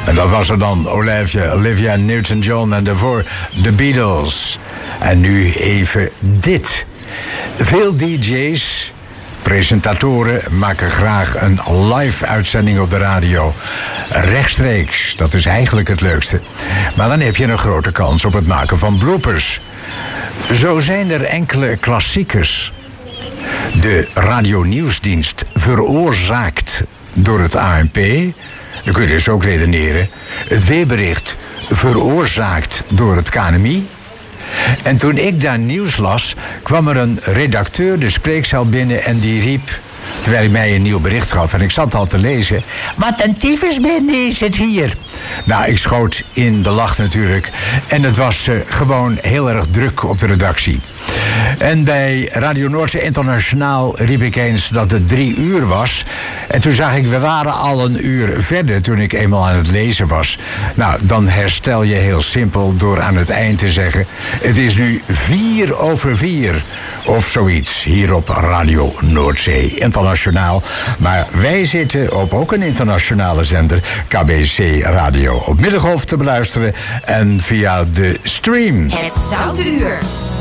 En dat was er dan Olivia Newton-John en daarvoor The Beatles. En nu even dit. Veel DJ's, presentatoren maken graag een live-uitzending op de radio. Rechtstreeks, dat is eigenlijk het leukste. Maar dan heb je een grote kans op het maken van bloopers. Zo zijn er enkele klassiekers. De radionieuwsdienst veroorzaakt door het ANP. Dan kun je dus ook redeneren. Het weerbericht veroorzaakt door het KNMI. En toen ik daar nieuws las, kwam er een redacteur de spreekzaal binnen en die riep, terwijl hij mij een nieuw bericht gaf en ik zat al te lezen, wat een tyfusbende is het hier. Nou, ik schoot in de lach natuurlijk. En het was gewoon heel erg druk op de redactie. En bij Radio Noordzee Internationaal riep ik eens dat het 3 uur was. En toen zag ik, we waren al een uur verder toen ik eenmaal aan het lezen was. Nou, dan herstel je heel simpel door aan het eind te zeggen, het is nu 4:04 of zoiets hier op Radio Noordzee Internationaal. Maar wij zitten op ook een internationale zender, KBC Radio, op Middengolf te beluisteren en via de stream. Het Zoute Uur.